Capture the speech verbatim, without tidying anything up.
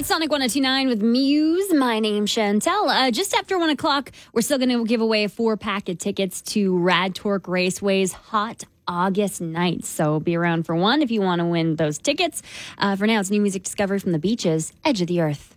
It's Sonic one oh two point nine with Muse. My name's Chantel. Uh, just after one o'clock, we're still going to give away four pack of tickets to Rad Torque Raceway's Hot August Nights. So be around for one if you want to win those tickets. Uh, for now, it's new music discovery from the Beaches, Edge of the Earth.